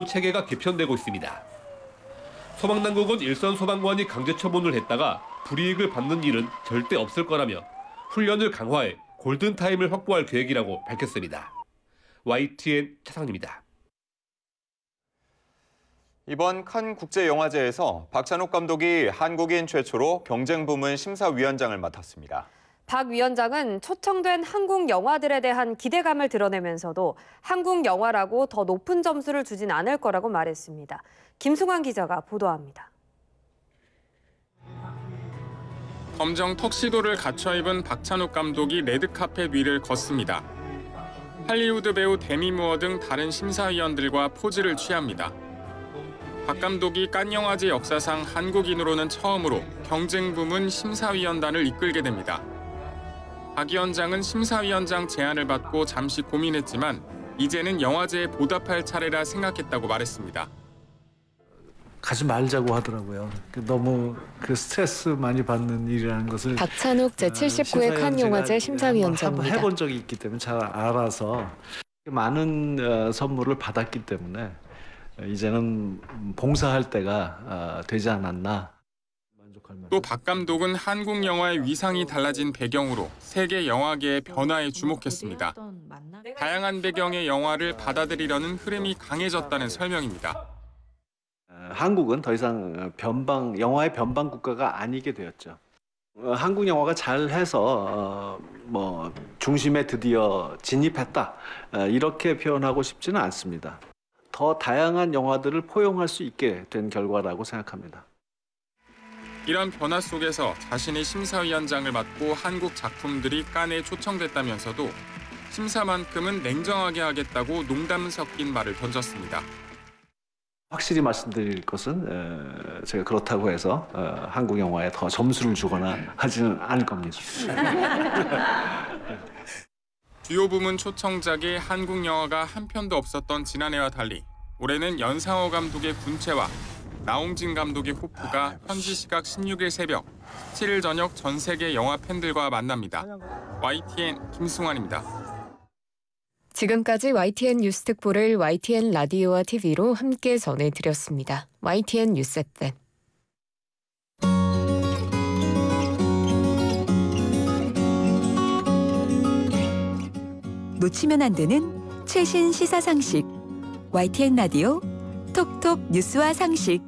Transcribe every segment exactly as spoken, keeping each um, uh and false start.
체계가 개편되고 있습니다. 소방당국은 일선 소방관이 강제 처분을 했다가 불이익을 받는 일은 절대 없을 거라며 훈련을 강화해 골든타임을 확보할 계획이라고 밝혔습니다. 와이티엔 차상입니다. 이번 칸 국제영화제에서 박찬욱 감독이 한국인 최초로 경쟁 부문 심사위원장을 맡았습니다. 박 위원장은 초청된 한국 영화들에 대한 기대감을 드러내면서도 한국 영화라고 더 높은 점수를 주진 않을 거라고 말했습니다. 김승환 기자가 보도합니다. 검정 턱시도를 갖춰 입은 박찬욱 감독이 레드카펫 위를 걷습니다. 할리우드 배우 데미 무어 등 다른 심사위원들과 포즈를 취합니다. 박 감독이 칸 영화제 역사상 한국인으로는 처음으로 경쟁 부문 심사위원단을 이끌게 됩니다. 박 위원장은 심사위원장 제안을 받고 잠시 고민했지만 이제는 영화제에 보답할 차례라 생각했다고 말했습니다. 가지 말자고 하더라고요. 너무 그 스트레스 많이 받는 일이라는 것을 박찬욱 제칠십구 회 칸 영화제 심사위원장입니다. 해본 적이 있기 때문에 잘 알아서 많은 선물을 받았기 때문에 이제는 봉사할 때가 되지 않았나. 또 박 감독은 한국 영화의 위상이 달라진 배경으로 세계 영화계의 변화에 주목했습니다. 다양한 배경의 영화를 받아들이려는 흐름이 강해졌다는 설명입니다. 한국은 더 이상 변방, 영화의 변방 국가가 아니게 되었죠. 한국 영화가 잘해서 어, 뭐 중심에 드디어 진입했다 이렇게 표현하고 싶지는 않습니다. 더 다양한 영화들을 포용할 수 있게 된 결과라고 생각합니다. 이런 변화 속에서 자신이 심사위원장을 맡고 한국 작품들이 칸에 초청됐다면서도 심사만큼은 냉정하게 하겠다고 농담 섞인 말을 던졌습니다. 확실히 말씀드릴 것은 제가 그렇다고 해서 한국 영화에 더 점수를 주거나 하지는 않을 겁니다. 주요 부문 초청작에 한국 영화가 한 편도 없었던 지난해와 달리 올해는 연상호 감독의 군체와 나홍진 감독의 호프가 현지 시각 십육 일 새벽, 칠 일 저녁 전 세계 영화 팬들과 만납니다. 와이티엔 김승환입니다. 지금까지 와이티엔 뉴스 특보를 와이티엔 라디오와 티비로 함께 전해드렸습니다. 와이티엔 뉴스 앱. 놓치면 안 되는 최신 시사 상식. 와이티엔 라디오 톡톡 뉴스와 상식.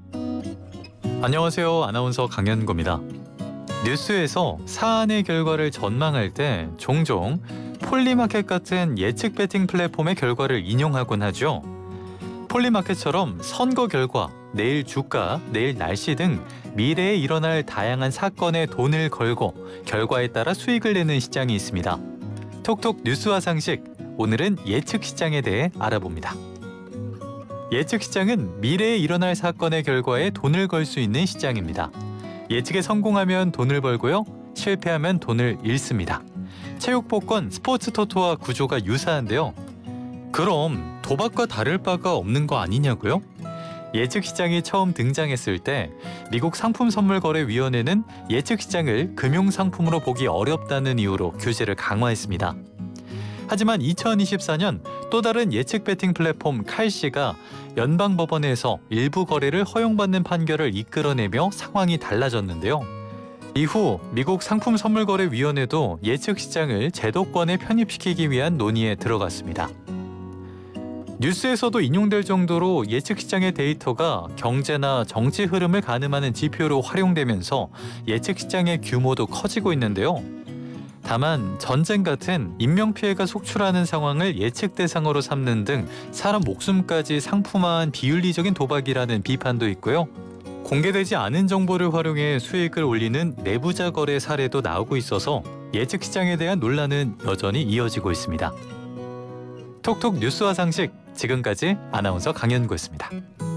안녕하세요. 아나운서 강현구입니다. 뉴스에서 사안의 결과를 전망할 때 종종 폴리마켓 같은 예측 베팅 플랫폼의 결과를 인용하곤 하죠. 폴리마켓처럼 선거 결과, 내일 주가, 내일 날씨 등 미래에 일어날 다양한 사건에 돈을 걸고 결과에 따라 수익을 내는 시장이 있습니다. 톡톡 뉴스와 상식, 오늘은 예측 시장에 대해 알아봅니다. 예측 시장은 미래에 일어날 사건의 결과에 돈을 걸 수 있는 시장입니다. 예측에 성공하면 돈을 벌고요. 실패하면 돈을 잃습니다. 체육 복권, 스포츠 토토와 구조가 유사한데요. 그럼 도박과 다를 바가 없는 거 아니냐고요? 예측 시장이 처음 등장했을 때 미국 상품선물거래위원회는 예측 시장을 금융상품으로 보기 어렵다는 이유로 규제를 강화했습니다. 하지만 이천이십사 년 또 다른 예측 베팅 플랫폼 칼시가 연방법원에서 일부 거래를 허용받는 판결을 이끌어내며 상황이 달라졌는데요. 이후 미국 상품선물거래위원회도 예측 시장을 제도권에 편입시키기 위한 논의에 들어갔습니다. 뉴스에서도 인용될 정도로 예측 시장의 데이터가 경제나 정치 흐름을 가늠하는 지표로 활용되면서 예측 시장의 규모도 커지고 있는데요. 다만 전쟁 같은 인명피해가 속출하는 상황을 예측 대상으로 삼는 등 사람 목숨까지 상품화한 비윤리적인 도박이라는 비판도 있고요. 공개되지 않은 정보를 활용해 수익을 올리는 내부자 거래 사례도 나오고 있어서 예측 시장에 대한 논란은 여전히 이어지고 있습니다. 톡톡 뉴스와 상식, 지금까지 아나운서 강현구였습니다.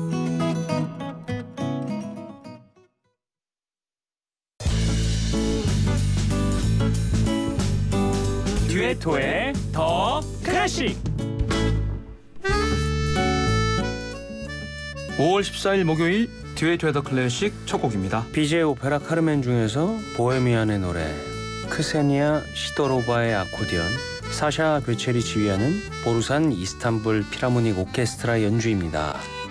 듀에토의 더 클래식. 오월 십사일 목요일 듀에토의 더 클래식 첫 곡입니다. 비제이 오페라 카르멘 중에서 보헤미안의 노래, 크세니아 시도로바의 아코디언, 사샤 베첼이 지휘하는 보르산 이스탄불 필하모닉 오케스트라 연주입니다.